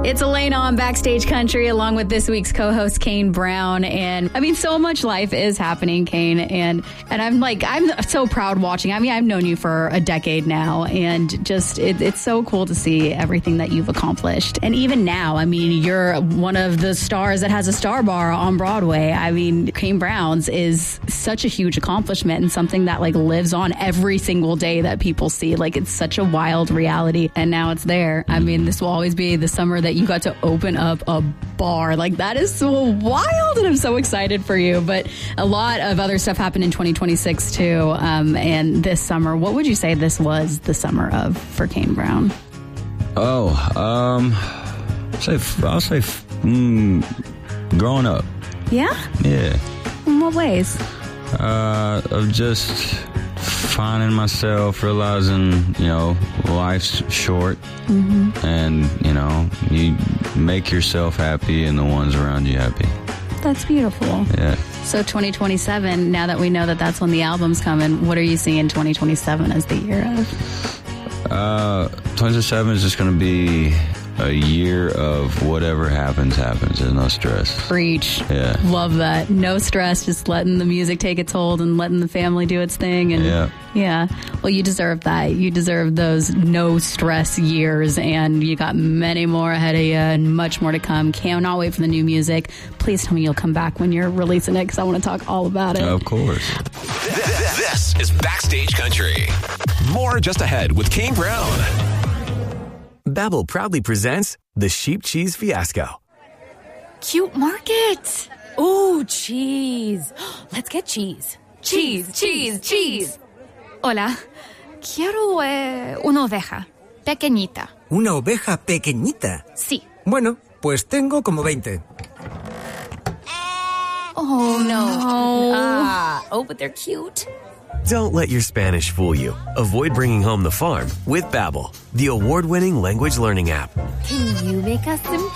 It's Elena on Backstage Country along with this week's co-host Kane Brown. And I mean, so much life is happening, Kane. And I'm so proud watching. I mean, I've known you for a decade now, and just it's so cool to see everything that you've accomplished. And even now, I mean, you're one of the stars that has a star bar on Broadway. I mean, Kane Brown's is such a huge accomplishment and something that like lives on every single day that people see. Like, it's such a wild reality. And now it's there. I mean, this will always be the summer that you got to open up a bar. Like, that is so wild, and I'm so excited for you. But a lot of other stuff happened in 2026 too. And this summer, what would you say this was the summer of for Kane Brown? I'll say growing up. Yeah? Yeah. In what ways? Of just finding myself, realizing, life's short, and, you make yourself happy and the ones around you happy. That's beautiful. Yeah. So 2027, now that we know that that's when the album's coming, what are you seeing 2027 as the year of? 2027 is just going to be a year of whatever happens. There's no stress. Preach. Yeah. Love that. No stress, just letting the music take its hold and letting the family do its thing. And yeah. Well, you deserve that. You deserve those no stress years, and you got many more ahead of you and much more to come. Cannot wait for the new music. Please tell me you'll come back when you're releasing it, because I want to talk all about it. Of course. This is Backstage Country. More just ahead with Kane Brown. Babbel proudly presents the Sheep Cheese Fiasco. Cute market. Ooh, cheese. Let's get cheese. Cheese. Hola. Quiero una oveja. Pequeñita. ¿Una oveja pequeñita? Sí. Bueno, pues tengo como 20. Oh, no. But they're cute. Don't let your Spanish fool you. Avoid bringing home the farm with Babbel, the award-winning language learning app. Can you make us some